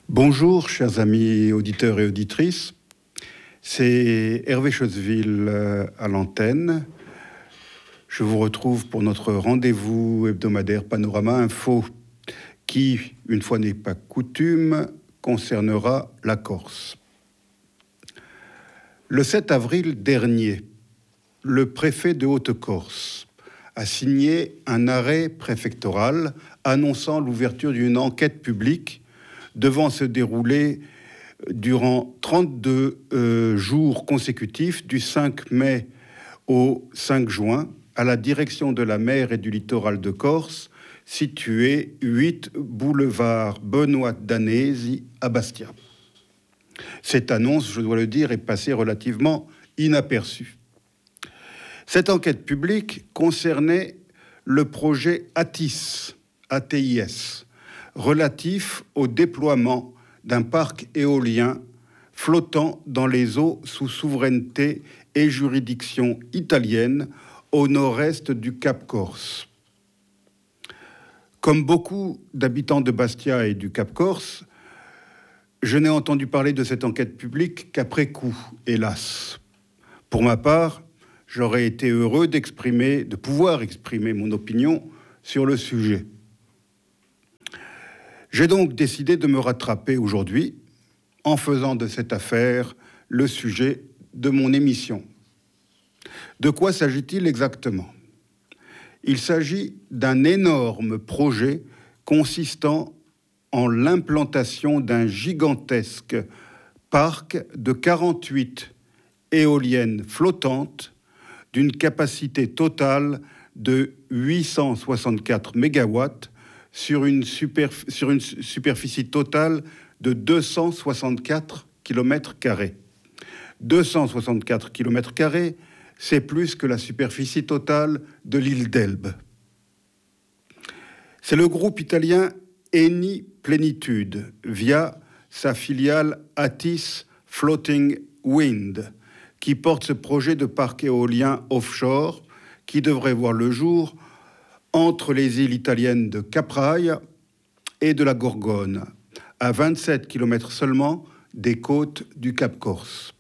Bonjour, chers amis auditeurs et auditrices. C'est Hervé Chosville à l'antenne. Je vous retrouve pour notre rendez-vous hebdomadaire Panorama Info qui, une fois n'est pas coutume, concernera la Corse. Le 7 avril dernier, le préfet de Haute-Corse a signé un arrêt préfectoral annonçant l'ouverture d'une enquête publique devant se dérouler durant 32 jours consécutifs du 5 mai au 5 juin à la direction de la mer et du littoral de Corse, situé 8 boulevard Benoît Danesi à Bastia. Cette annonce, je dois le dire, est passée relativement inaperçue. Cette enquête publique concernait le projet ATIS, relatif au déploiement d'un parc éolien flottant dans les eaux sous souveraineté et juridiction italienne au nord-est du Cap Corse. Comme beaucoup d'habitants de Bastia et du Cap Corse, je n'ai entendu parler de cette enquête publique qu'après coup, hélas. Pour ma part, j'aurais été heureux de pouvoir exprimer mon opinion sur le sujet. J'ai donc décidé de me rattraper aujourd'hui en faisant de cette affaire le sujet de mon émission. De quoi s'agit-il exactement ? Il s'agit d'un énorme projet consistant en l'implantation d'un gigantesque parc de 48 éoliennes flottantes d'une capacité totale de 864 mégawatts sur une superficie totale de 264 km². 264 km², c'est plus que la superficie totale de l'île d'Elbe. C'est le groupe italien Eni Plenitude, via sa filiale Atis Floating Wind, qui porte ce projet de parc éolien offshore qui devrait voir le jour entre les îles italiennes de Capraia et de la Gorgone, à 27 km seulement des côtes du Cap Corse.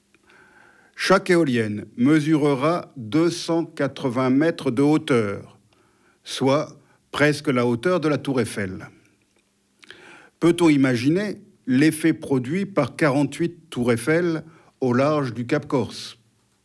Chaque éolienne mesurera 280 mètres de hauteur, soit presque la hauteur de la Tour Eiffel. Peut-on imaginer l'effet produit par 48 Tours Eiffel au large du Cap Corse ?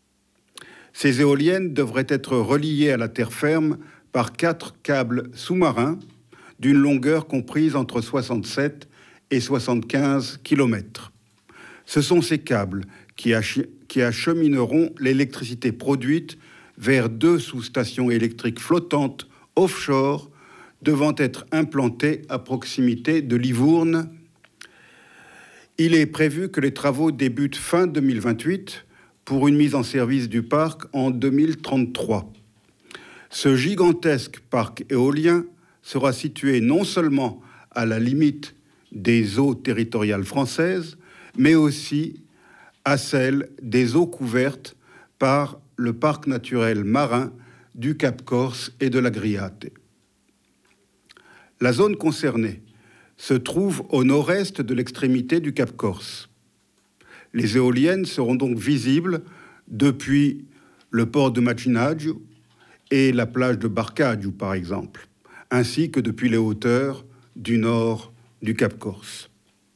Ces éoliennes devraient être reliées à la terre ferme par 4 câbles sous-marins d'une longueur comprise entre 67 et 75 km. Ce sont ces câbles qui achemineront l'électricité produite vers 2 sous-stations électriques flottantes offshore devant être implantées à proximité de Livourne. Il est prévu que les travaux débutent fin 2028 pour une mise en service du parc en 2033. Ce gigantesque parc éolien sera situé non seulement à la limite des eaux territoriales françaises, mais aussi à celle des eaux couvertes par le parc naturel marin du Cap Corse et de l'Agriate. La zone concernée se trouve au nord-est de l'extrémité du Cap Corse. Les éoliennes seront donc visibles depuis le port de Macinaggio et la plage de Barcaggio, par exemple, ainsi que depuis les hauteurs du nord du Cap Corse.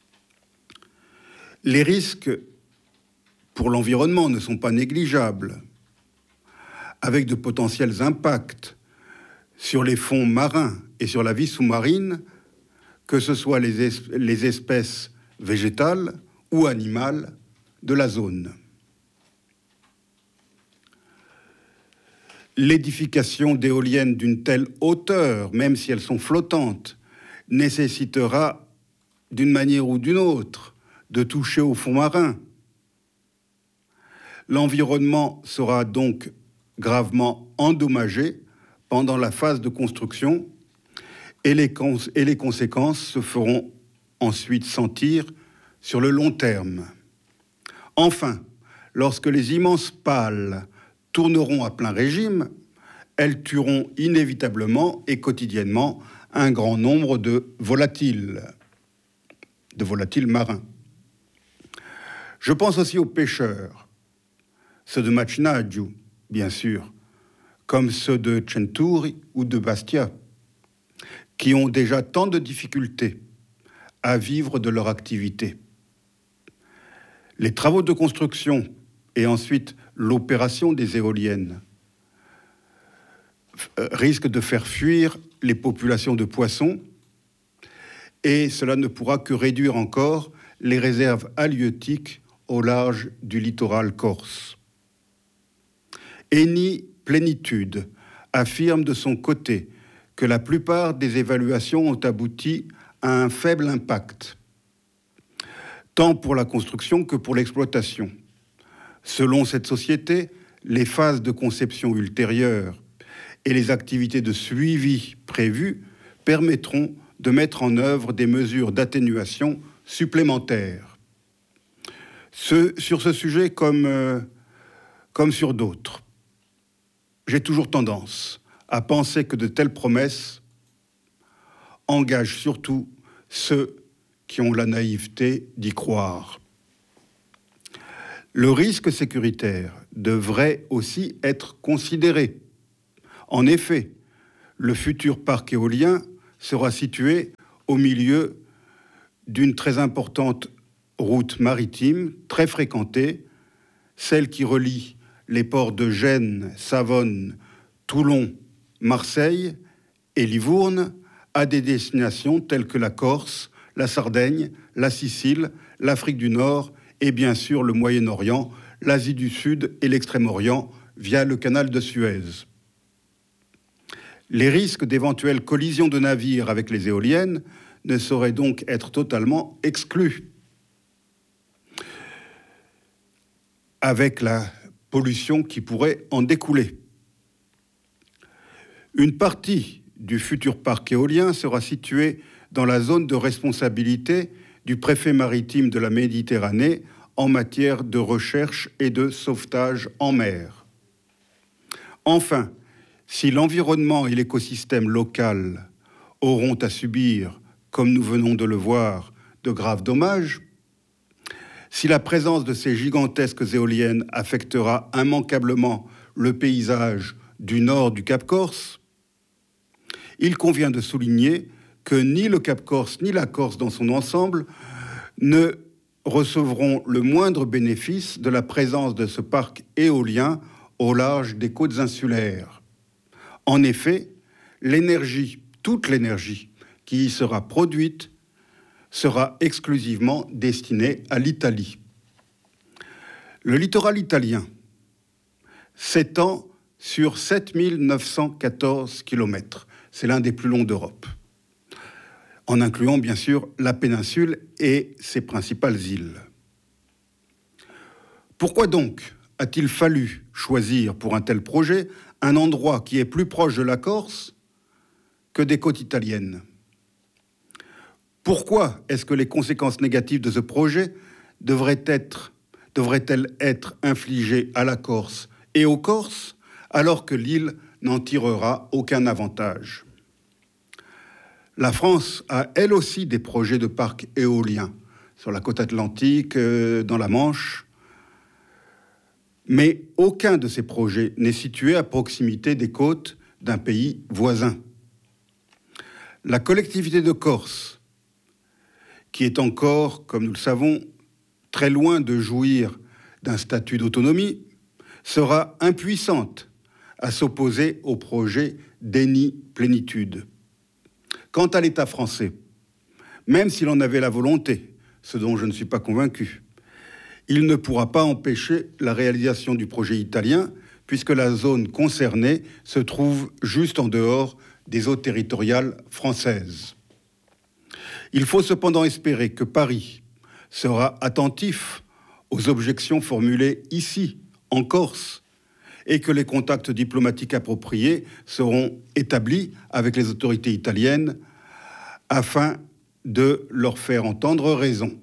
Les risques pour l'environnement ne sont pas négligeables, avec de potentiels impacts sur les fonds marins et sur la vie sous-marine, que ce soit les espèces végétales ou animales de la zone. L'édification d'éoliennes d'une telle hauteur, même si elles sont flottantes, nécessitera, d'une manière ou d'une autre, de toucher au fond marin. L'environnement sera donc gravement endommagé pendant la phase de construction et les conséquences se feront ensuite sentir sur le long terme. Enfin, lorsque les immenses pales tourneront à plein régime, elles tueront inévitablement et quotidiennement un grand nombre de volatiles. de volatiles marins. Je pense aussi aux pêcheurs, ceux de Machinaggiu, bien sûr, comme ceux de Centuri ou de Bastia, qui ont déjà tant de difficultés à vivre de leur activité. Les travaux de construction et ensuite l'opération des éoliennes risquent de faire fuir les populations de poissons et cela ne pourra que réduire encore les réserves halieutiques au large du littoral corse. Eni Plénitude affirme de son côté que la plupart des évaluations ont abouti à un faible impact, tant pour la construction que pour l'exploitation. Selon cette société, les phases de conception ultérieures et les activités de suivi prévues permettront de mettre en œuvre des mesures d'atténuation supplémentaires. Sur ce sujet, comme sur d'autres, j'ai toujours tendance à penser que de telles promesses engagent surtout ceux qui ont la naïveté d'y croire. Le risque sécuritaire devrait aussi être considéré. En effet, le futur parc éolien sera situé au milieu d'une très importante route maritime, très fréquentée, celle qui relie les ports de Gênes, Savone, Toulon, Marseille et Livourne à des destinations telles que la Corse, la Sardaigne, la Sicile, l'Afrique du Nord et bien sûr le Moyen-Orient, l'Asie du Sud et l'Extrême-Orient via le canal de Suez. Les risques d'éventuelles collisions de navires avec les éoliennes ne sauraient donc être totalement exclus, avec la pollution qui pourrait en découler. Une partie du futur parc éolien sera située dans la zone de responsabilité du préfet maritime de la Méditerranée en matière de recherche et de sauvetage en mer. Enfin, si l'environnement et l'écosystème local auront à subir, comme nous venons de le voir, de graves dommages, si la présence de ces gigantesques éoliennes affectera immanquablement le paysage du nord du Cap Corse, il convient de souligner que ni le Cap Corse ni la Corse dans son ensemble ne recevront le moindre bénéfice de la présence de ce parc éolien au large des côtes insulaires. En effet, l'énergie, toute l'énergie qui y sera produite sera exclusivement destinée à l'Italie. Le littoral italien s'étend sur 7914 km. C'est l'un des plus longs d'Europe, en incluant bien sûr la péninsule et ses principales îles. Pourquoi donc a-t-il fallu choisir pour un tel projet un endroit qui est plus proche de la Corse que des côtes italiennes ? Pourquoi est-ce que les conséquences négatives de ce projet devraient-elles être infligées à la Corse et aux Corses, alors que l'île n'en tirera aucun avantage ? La France a elle aussi des projets de parcs éoliens sur la côte atlantique, dans la Manche, mais aucun de ces projets n'est situé à proximité des côtes d'un pays voisin. La collectivité de Corse, qui est encore, comme nous le savons, très loin de jouir d'un statut d'autonomie, sera impuissante à s'opposer au projet d'Eni Plénitude. Quant à l'État français, même s'il en avait la volonté, ce dont je ne suis pas convaincu, il ne pourra pas empêcher la réalisation du projet italien, puisque la zone concernée se trouve juste en dehors des eaux territoriales françaises. Il faut cependant espérer que Paris sera attentif aux objections formulées ici, en Corse, et que les contacts diplomatiques appropriés seront établis avec les autorités italiennes afin de leur faire entendre raison.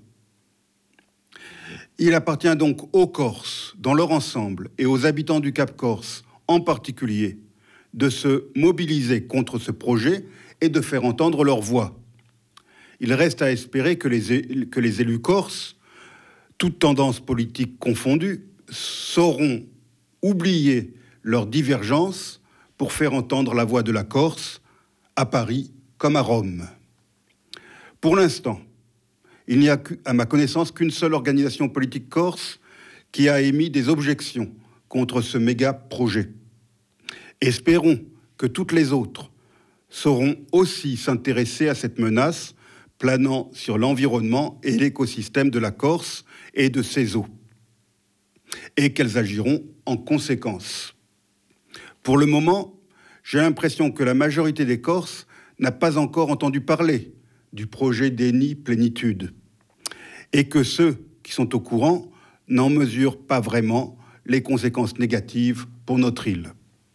Il appartient donc aux Corses, dans leur ensemble, et aux habitants du Cap Corse en particulier, de se mobiliser contre ce projet et de faire entendre leur voix. il reste à espérer que les élus corses, toutes tendances politiques confondues, sauront oublier leurs divergences pour faire entendre la voix de la Corse, à Paris comme à Rome. Pour l'instant, il n'y a, à ma connaissance, qu'une seule organisation politique corse qui a émis des objections contre ce méga projet. Espérons que toutes les autres sauront aussi s'intéresser à cette menace planant sur l'environnement et l'écosystème de la Corse et de ses eaux, et qu'elles agiront en conséquence. Pour le moment, j'ai l'impression que la majorité des Corses n'a pas encore entendu parler du projet d'Eni Plénitude, et que ceux qui sont au courant n'en mesurent pas vraiment les conséquences négatives pour notre île.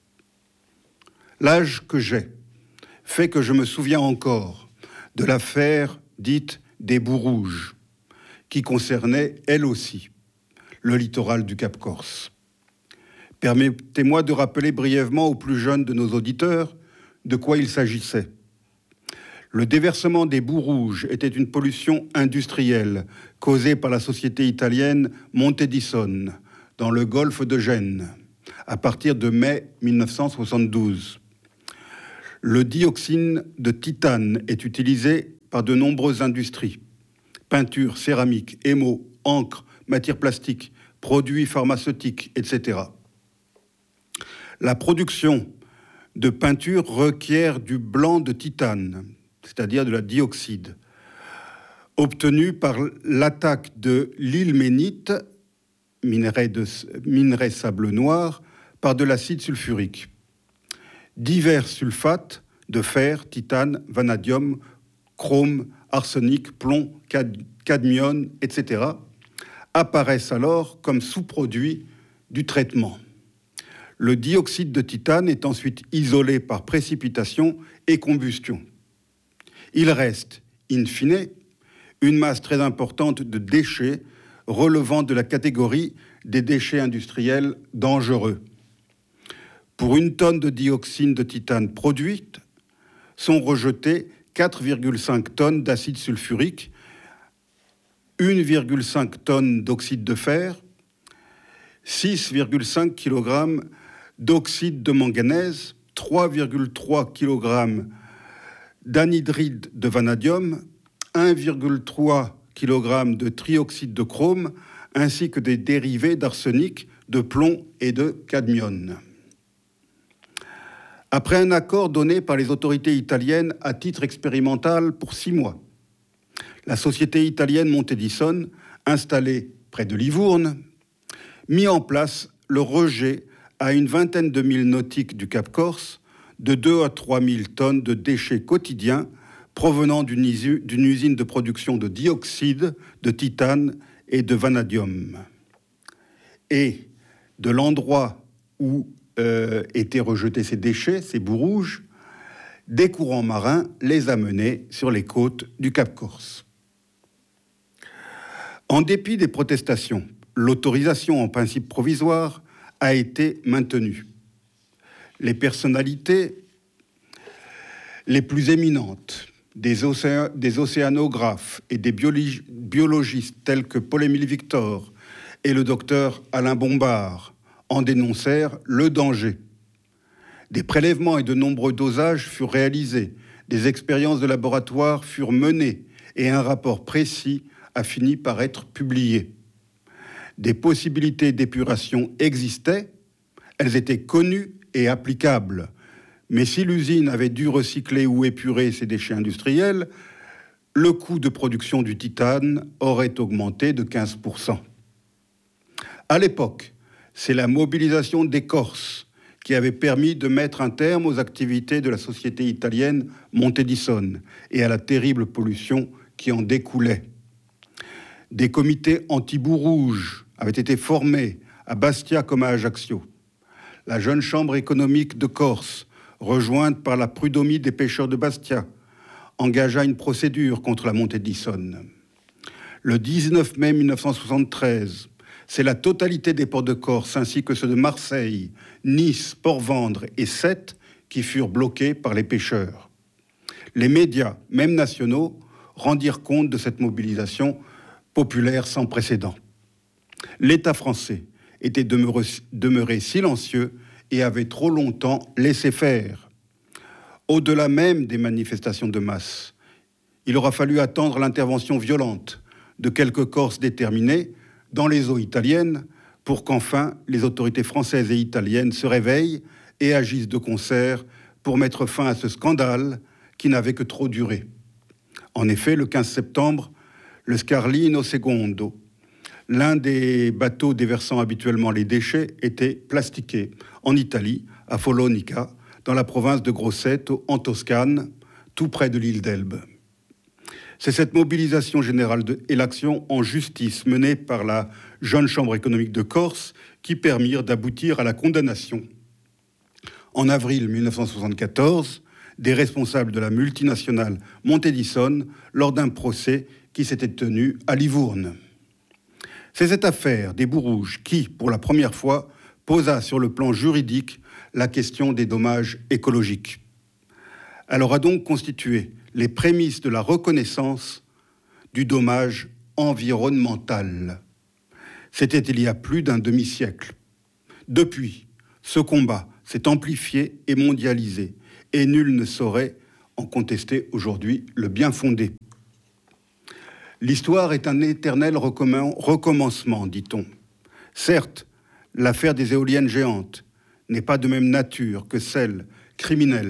L'âge que j'ai fait que je me souviens encore de l'affaire dite des Boues Rouges, qui concernait, elle aussi, le littoral du Cap Corse. Permettez-moi de rappeler brièvement aux plus jeunes de nos auditeurs de quoi il s'agissait. Le déversement des Boues Rouges était une pollution industrielle causée par la société italienne Monte Edison dans le golfe de Gênes à partir de mai 1972. Le dioxyde de titane est utilisé par de nombreuses industries. Peinture, céramique, émaux, encre, matières plastiques, produits pharmaceutiques, etc. La production de peinture requiert du blanc de titane, c'est-à-dire de la dioxyde, obtenu par l'attaque de l'ilménite, minerai sable noir, par de l'acide sulfurique. Divers sulfates de fer, titane, vanadium, chrome, arsenic, plomb, cadmium, etc. apparaissent alors comme sous-produits du traitement. Le dioxyde de titane est ensuite isolé par précipitation et combustion. Il reste, in fine, une masse très importante de déchets relevant de la catégorie des déchets industriels dangereux. Pour une tonne de dioxyde de titane produite, sont rejetées 4,5 tonnes d'acide sulfurique, 1,5 tonnes d'oxyde de fer, 6,5 kg d'oxyde de manganèse, 3,3 kg d'anhydride de vanadium, 1,3 kg de trioxyde de chrome, ainsi que des dérivés d'arsenic, de plomb et de cadmium. Après un accord donné par les autorités italiennes à titre expérimental pour 6 mois, la société italienne Monte Edison, installée près de Livourne, mit en place le rejet à une vingtaine de milles nautiques du Cap Corse de 2 à 3 000 tonnes de déchets quotidiens provenant d'une usine de production de dioxyde, de titane et de vanadium. Et de l'endroit où étaient rejetés ces déchets, ces boues rouges, des courants marins les amenaient sur les côtes du Cap Corse. En dépit des protestations, l'autorisation en principe provisoire a été maintenue. Les personnalités les plus éminentes des océanographes et des biologistes tels que Paul-Émile Victor et le docteur Alain Bombard en dénoncèrent le danger. Des prélèvements et de nombreux dosages furent réalisés, des expériences de laboratoire furent menées et un rapport précis a fini par être publié. Des possibilités d'épuration existaient, elles étaient connues et applicables. Mais si l'usine avait dû recycler ou épurer ses déchets industriels, le coût de production du titane aurait augmenté de 15%. À l'époque, c'est la mobilisation des Corses qui avait permis de mettre un terme aux activités de la société italienne Monte Edison et à la terrible pollution qui en découlait. Des comités anti-boues rouges avaient été formés à Bastia comme à Ajaccio. La jeune chambre économique de Corse, rejointe par la prud'homie des pêcheurs de Bastia, engagea une procédure contre la Monte Edison. Le 19 mai 1973, c'est la totalité des ports de Corse, ainsi que ceux de Marseille, Nice, Port-Vendre et Sète, qui furent bloqués par les pêcheurs. Les médias, même nationaux, rendirent compte de cette mobilisation populaire sans précédent. L'État français était demeuré silencieux et avait trop longtemps laissé faire. Au-delà même des manifestations de masse, il aura fallu attendre l'intervention violente de quelques Corses déterminés dans les eaux italiennes pour qu'enfin les autorités françaises et italiennes se réveillent et agissent de concert pour mettre fin à ce scandale qui n'avait que trop duré. En effet, le 15 septembre, le Scarlino Secondo, l'un des bateaux déversant habituellement les déchets, était plastiqué en Italie, à Follonica, dans la province de Grosseto, en Toscane, tout près de l'île d'Elbe. C'est cette mobilisation générale et l'action en justice menée par la jeune Chambre économique de Corse qui permirent d'aboutir à la condamnation, en avril 1974, des responsables de la multinationale Montedison lors d'un procès qui s'était tenu à Livourne. C'est cette affaire des bouts rouges qui, pour la première fois, posa sur le plan juridique la question des dommages écologiques. Elle aura donc constitué les prémices de la reconnaissance du dommage environnemental. C'était il y a plus d'un demi-siècle. Depuis, ce combat s'est amplifié et mondialisé, et nul ne saurait en contester aujourd'hui le bien fondé. L'histoire est un éternel recommencement, dit-on. Certes, l'affaire des éoliennes géantes n'est pas de même nature que celle criminelle